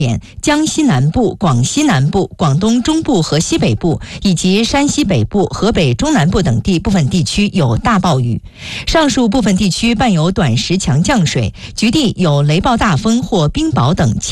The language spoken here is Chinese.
江西南部、广西南部、广东中部和西北部以及山西北部、河北中南部等地部分地区有大暴雨，上述部分地区伴有短时强降水，局地有雷暴大风或冰雹等